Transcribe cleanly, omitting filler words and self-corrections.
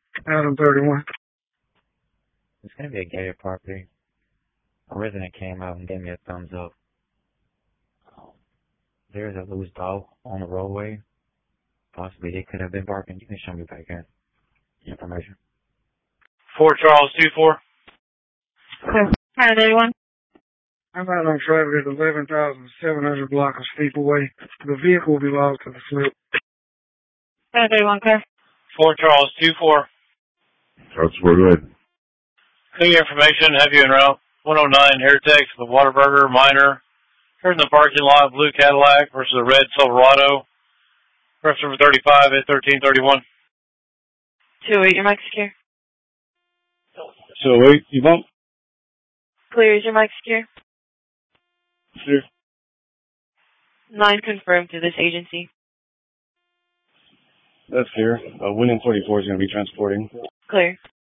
Adam 31. It's going to be a gated property. A resident came out and gave me a thumbs up. There's a loose dog on the roadway. Possibly they could have been barking. You can show me back in information. 4 Charles 24. Hi, everyone. I'm out on traffic at 11,700 block of Steeple Way. The vehicle will be lost to the slip. Hi, everyone, car. 4 Charles 24. Charles, go ahead. Clear information, have you en route. 109 Airtex with Waterburger, minor. Heard in the parking lot, blue Cadillac versus a red Silverado. Reference number 35 at 1331. 2-8, your mic secure. So wait, you bump? Clear, is your mic secure? Sure. 9 confirmed to this agency. That's clear. Winning 44 is going to be transporting. Clear.